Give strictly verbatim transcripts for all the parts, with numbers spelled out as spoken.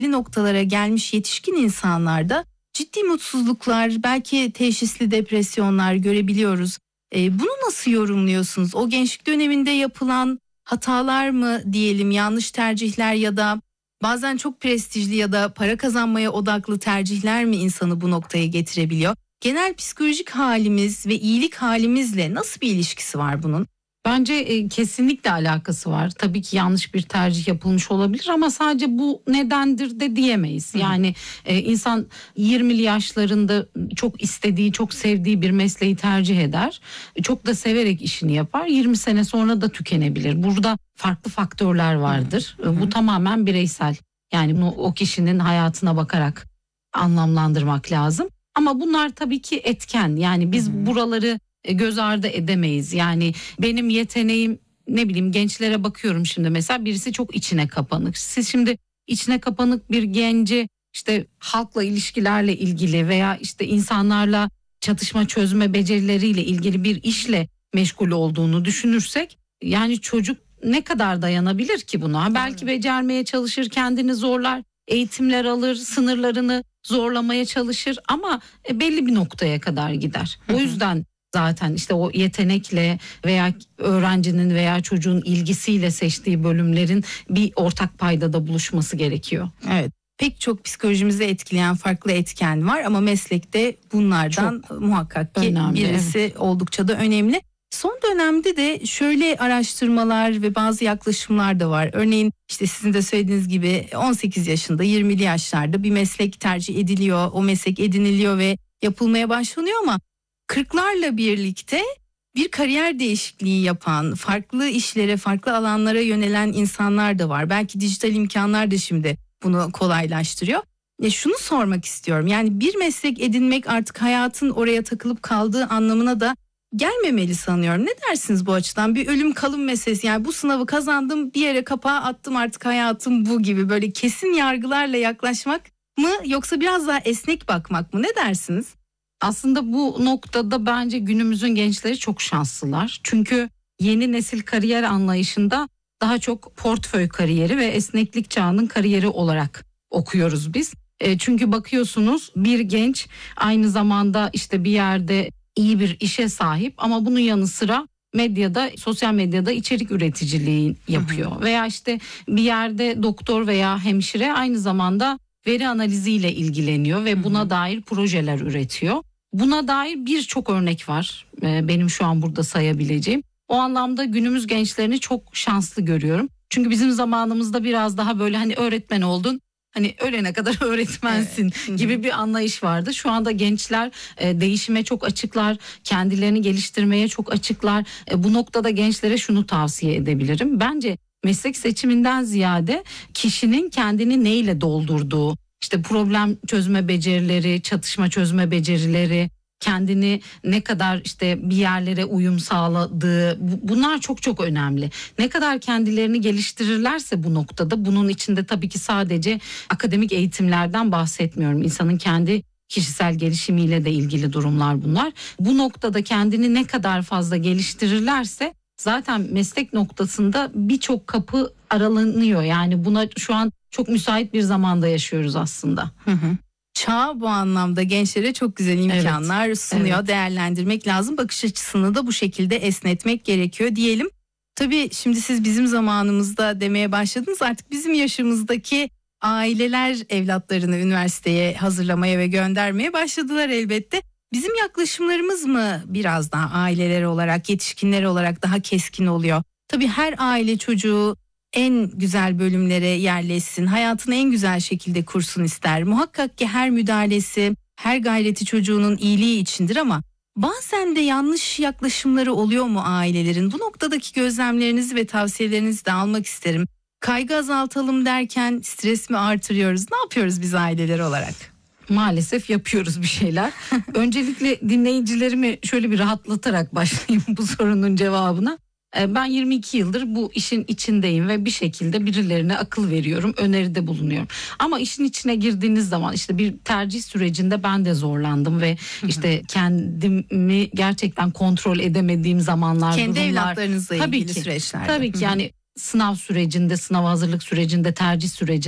noktalara gelmiş yetişkin insanlarda ciddi mutsuzluklar, belki teşhisli depresyonlar görebiliyoruz. E, bunu nasıl yorumluyorsunuz? O gençlik döneminde yapılan hatalar mı diyelim, yanlış tercihler ya da bazen çok prestijli ya da para kazanmaya odaklı tercihler mi insanı bu noktaya getirebiliyor? Genel psikolojik halimiz ve iyilik halimizle nasıl bir ilişkisi var bunun? Bence e, kesinlikle alakası var. Tabii ki yanlış bir tercih yapılmış olabilir ama sadece bu nedendir de diyemeyiz. Yani e, insan yirmili yaşlarında çok istediği, çok sevdiği bir mesleği tercih eder. Çok da severek işini yapar. yirmi sene sonra da tükenebilir. Burada farklı faktörler vardır. Hı hı. Bu tamamen bireysel. Yani bunu o kişinin hayatına bakarak anlamlandırmak lazım. Ama bunlar tabii ki etken. Yani biz hı hı. buraları göz ardı edemeyiz. Yani benim yeteneğim, ne bileyim, gençlere bakıyorum şimdi mesela, birisi çok içine kapanık. Siz şimdi içine kapanık bir genci işte halkla ilişkilerle ilgili veya işte insanlarla çatışma çözme becerileriyle ilgili bir işle meşgul olduğunu düşünürsek, yani çocuk ne kadar dayanabilir ki buna? Doğru. Belki becermeye çalışır, kendini zorlar, eğitimler alır, sınırlarını zorlamaya çalışır ama belli bir noktaya kadar gider. O yüzden zaten işte o yetenekle veya öğrencinin veya çocuğun ilgisiyle seçtiği bölümlerin bir ortak paydada buluşması gerekiyor. Evet. Pek çok psikolojimizi etkileyen farklı etken var ama meslekte bunlardan çok muhakkak ki önemli, birisi evet. oldukça da önemli. Son dönemde de şöyle araştırmalar ve bazı yaklaşımlar da var. Örneğin işte sizin de söylediğiniz gibi on sekiz yaşında, yirmili yaşlarda bir meslek tercih ediliyor, o meslek ediniliyor ve yapılmaya başlanıyor ama kırklarla birlikte bir kariyer değişikliği yapan, farklı işlere, farklı alanlara yönelen insanlar da var. Belki dijital imkanlar da şimdi bunu kolaylaştırıyor. E şunu sormak istiyorum. Yani bir meslek edinmek artık hayatın oraya takılıp kaldığı anlamına da gelmemeli sanıyorum. Ne dersiniz bu açıdan? Bir ölüm kalım meselesi. Yani bu sınavı kazandım, bir yere kapağı attım, artık hayatım bu gibi böyle kesin yargılarla yaklaşmak mı, yoksa biraz daha esnek bakmak mı? Ne dersiniz? Aslında bu noktada bence günümüzün gençleri çok şanslılar. Çünkü yeni nesil kariyer anlayışında daha çok portföy kariyeri ve esneklik çağının kariyeri olarak okuyoruz biz. E, çünkü bakıyorsunuz, bir genç aynı zamanda işte bir yerde iyi bir işe sahip ama bunun yanı sıra medyada, sosyal medyada içerik üreticiliği yapıyor. Hı hı. Veya işte bir yerde doktor veya hemşire aynı zamanda veri analiziyle ilgileniyor ve buna hı hı. dair projeler üretiyor. Buna dair birçok örnek var benim şu an burada sayabileceğim. O anlamda günümüz gençlerini çok şanslı görüyorum. Çünkü bizim zamanımızda biraz daha böyle hani öğretmen oldun, hani ölene kadar öğretmensin evet. gibi bir anlayış vardı. Şu anda gençler değişime çok açıklar, kendilerini geliştirmeye çok açıklar. Bu noktada gençlere şunu tavsiye edebilirim. Bence meslek seçiminden ziyade kişinin kendini neyle doldurduğu, İşte problem çözme becerileri, çatışma çözme becerileri, kendini ne kadar işte bir yerlere uyum sağladığı, bunlar çok çok önemli. Ne kadar kendilerini geliştirirlerse bu noktada, bunun içinde tabii ki sadece akademik eğitimlerden bahsetmiyorum. İnsanın kendi kişisel gelişimiyle de ilgili durumlar bunlar. Bu noktada kendini ne kadar fazla geliştirirlerse zaten meslek noktasında birçok kapı aralanıyor. Yani buna şu an çok müsait bir zamanda yaşıyoruz aslında. Hı hı. Çağ bu anlamda gençlere çok güzel imkanlar evet, sunuyor. Evet. Değerlendirmek lazım. Bakış açısını da bu şekilde esnetmek gerekiyor diyelim. Tabii şimdi siz bizim zamanımızda demeye başladınız. Artık bizim yaşımızdaki aileler evlatlarını üniversiteye hazırlamaya ve göndermeye başladılar elbette. Bizim yaklaşımlarımız mı biraz daha aileler olarak, yetişkinler olarak daha keskin oluyor? Tabii her aile çocuğu en güzel bölümlere yerleşsin, hayatını en güzel şekilde kursun ister. Muhakkak ki her müdahalesi, her gayreti çocuğunun iyiliği içindir ama bazen de yanlış yaklaşımları oluyor mu ailelerin? Bu noktadaki gözlemlerinizi ve tavsiyelerinizi de almak isterim. Kaygı azaltalım derken stres mi artırıyoruz? Ne yapıyoruz biz aileler olarak? Maalesef yapıyoruz bir şeyler. Öncelikle dinleyicilerimi şöyle bir rahatlatarak başlayayım bu sorunun cevabına. Ben yirmi iki yıldır bu işin içindeyim ve bir şekilde birilerine akıl veriyorum, öneride bulunuyorum. Ama işin içine girdiğiniz zaman işte bir tercih sürecinde ben de zorlandım ve işte kendimi gerçekten kontrol edemediğim zamanlar, kendi durumlar. evlatlarınızla tabii ilgili ki, süreçlerde. Tabii ki yani sınav sürecinde, sınav hazırlık sürecinde, tercih sürecinde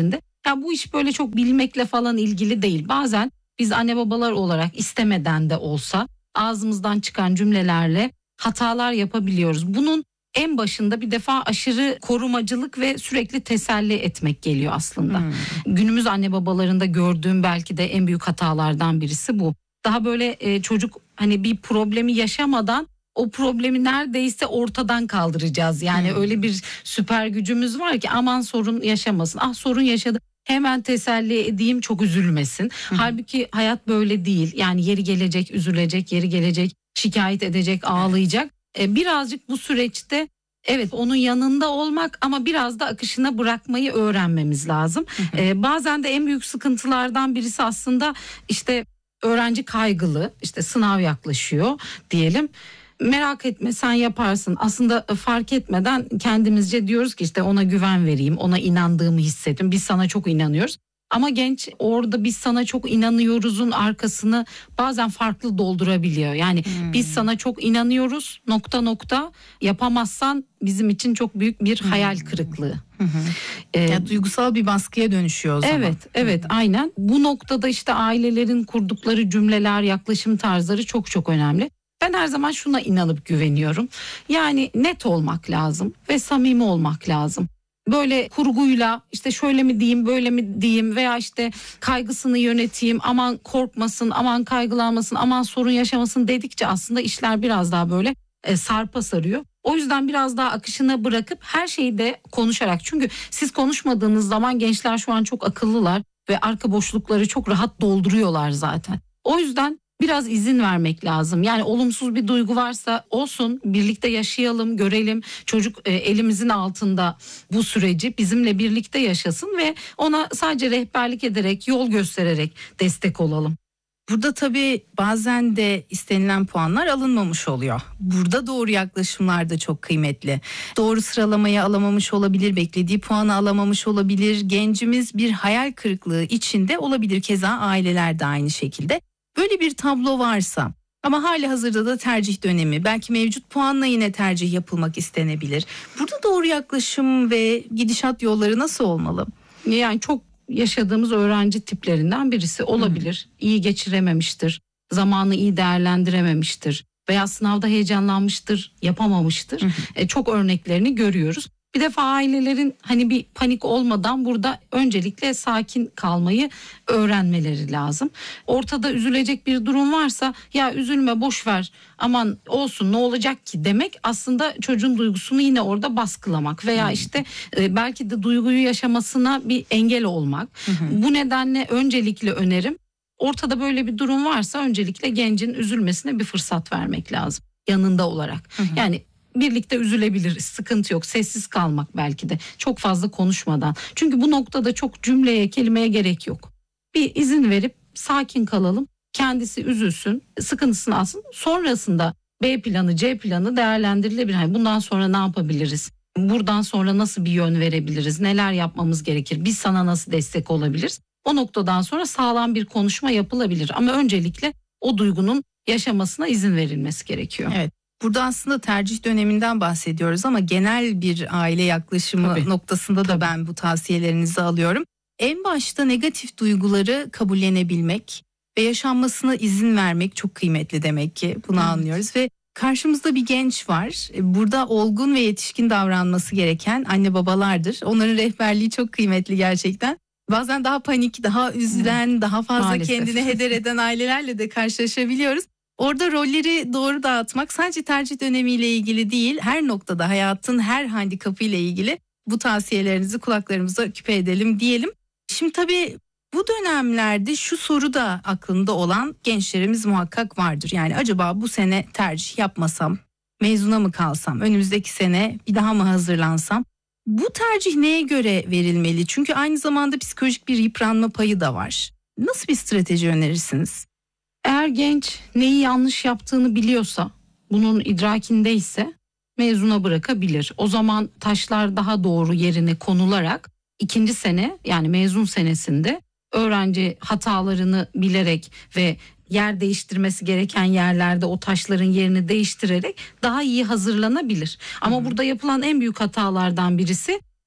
Ya bu iş böyle çok bilmekle falan ilgili değil. Bazen biz anne babalar olarak istemeden de olsa ağzımızdan çıkan cümlelerle hatalar yapabiliyoruz. Bunun en başında bir defa aşırı korumacılık ve sürekli teselli etmek geliyor aslında. Hmm. Günümüz anne babalarında gördüğüm belki de en büyük hatalardan birisi bu. Daha böyle e, çocuk hani bir problemi yaşamadan o problemi neredeyse ortadan kaldıracağız. Yani hmm. öyle bir süper gücümüz var ki aman sorun yaşamasın. Ah sorun yaşadı. Hemen teselli edeyim, çok üzülmesin. Hı. Halbuki hayat böyle değil. Yani yeri gelecek üzülecek, yeri gelecek şikayet edecek, ağlayacak. Ee, birazcık bu süreçte evet onun yanında olmak ama biraz da akışına bırakmayı öğrenmemiz lazım. Hı hı. Ee, bazen de en büyük sıkıntılardan birisi aslında işte öğrenci kaygılı, işte sınav yaklaşıyor diyelim. Merak etme sen yaparsın. Aslında fark etmeden kendimizce diyoruz ki işte ona güven vereyim, ona inandığımı hissettim. Biz sana çok inanıyoruz. Ama genç orada biz sana çok inanıyoruzun arkasını bazen farklı doldurabiliyor. Yani hmm. biz sana çok inanıyoruz nokta nokta yapamazsan bizim için çok büyük bir hmm. hayal kırıklığı. Hı hı. Ee, yani duygusal bir baskıya dönüşüyor o zaman. Evet, evet, aynen. Bu noktada işte ailelerin kurdukları cümleler, yaklaşım tarzları çok çok önemli. Ben her zaman şuna inanıp güveniyorum. Yani net olmak lazım ve samimi olmak lazım. Böyle kurguyla işte şöyle mi diyeyim, böyle mi diyeyim veya işte kaygısını yöneteyim, aman korkmasın, aman kaygılanmasın, aman sorun yaşamasın dedikçe aslında işler biraz daha böyle e, sarpa sarıyor. O yüzden biraz daha akışına bırakıp her şeyi de konuşarak. Çünkü siz konuşmadığınız zaman gençler şu an çok akıllılar ve arka boşlukları çok rahat dolduruyorlar zaten. O yüzden biraz izin vermek lazım. Yani olumsuz bir duygu varsa olsun, birlikte yaşayalım, görelim. Çocuk e, elimizin altında bu süreci bizimle birlikte yaşasın ve ona sadece rehberlik ederek, yol göstererek destek olalım. Burada tabii bazen de istenilen puanlar alınmamış oluyor. Burada doğru yaklaşımlar da çok kıymetli. Doğru sıralamayı alamamış olabilir, beklediği puanı alamamış olabilir. Gencimiz bir hayal kırıklığı içinde olabilir. Keza aileler de aynı şekilde. Böyle bir tablo varsa ama hali hazırda da tercih dönemi, belki mevcut puanla yine tercih yapılmak istenebilir. Burada doğru yaklaşım ve gidişat yolları nasıl olmalı? Yani çok yaşadığımız öğrenci tiplerinden birisi olabilir. Hmm. İyi geçirememiştir, zamanı iyi değerlendirememiştir veya sınavda heyecanlanmıştır, yapamamıştır. Hmm. E, çok örneklerini görüyoruz. Bir defa ailelerin hani bir panik olmadan burada öncelikle sakin kalmayı öğrenmeleri lazım. Ortada üzülecek bir durum varsa ya üzülme boş ver aman olsun ne olacak ki demek aslında çocuğun duygusunu yine orada baskılamak veya hmm. işte e, belki de duyguyu yaşamasına bir engel olmak. Hmm. Bu nedenle öncelikle önerim ortada böyle bir durum varsa öncelikle gencin üzülmesine bir fırsat vermek lazım yanında olarak. Hmm. Yani birlikte üzülebiliriz, sıkıntı yok, sessiz kalmak belki de çok fazla konuşmadan. Çünkü bu noktada çok cümleye, kelimeye gerek yok. Bir izin verip sakin kalalım, kendisi üzülsün, sıkıntısını alsın. Sonrasında B planı, C planı değerlendirilebilir. Yani bundan sonra ne yapabiliriz? Buradan sonra nasıl bir yön verebiliriz? Neler yapmamız gerekir? Biz sana nasıl destek olabiliriz? O noktadan sonra sağlam bir konuşma yapılabilir. Ama öncelikle o duygunun yaşamasına izin verilmesi gerekiyor. Evet. Burada aslında tercih döneminden bahsediyoruz ama genel bir aile yaklaşımı Tabii. noktasında da Tabii. ben bu tavsiyelerinizi alıyorum. En başta negatif duyguları kabullenebilmek ve yaşanmasına izin vermek çok kıymetli demek ki bunu evet. anlıyoruz ve karşımızda bir genç var. Burada olgun ve yetişkin davranması gereken anne babalardır. Onların rehberliği çok kıymetli gerçekten. Bazen daha panik, daha üzülen, evet. daha fazla Maalesef. kendine heder eden ailelerle de karşılaşabiliyoruz. Orada rolleri doğru dağıtmak sadece tercih dönemiyle ilgili değil, her noktada hayatın her handikapıyla ilgili bu tavsiyelerinizi kulaklarımıza küpe edelim diyelim. Şimdi tabii bu dönemlerde şu soru da aklında olan gençlerimiz muhakkak vardır. Yani acaba bu sene tercih yapmasam, mezuna mı kalsam, önümüzdeki sene bir daha mı hazırlansam? Bu tercih neye göre verilmeli? Çünkü aynı zamanda psikolojik bir yıpranma payı da var. Nasıl bir strateji önerirsiniz? Eğer genç neyi yanlış yaptığını biliyorsa, bunun idrakindeyse mezuna bırakabilir. O zaman taşlar daha doğru yerine konularak ikinci sene yani mezun senesinde öğrenci hatalarını bilerek ve yer değiştirmesi gereken yerlerde o taşların yerini değiştirerek daha iyi hazırlanabilir. Ama hmm. burada yapılan en büyük hatalardan birisi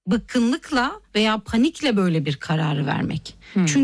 bıkkınlıkla veya panikle böyle bir kararı vermek. Hmm. Çünkü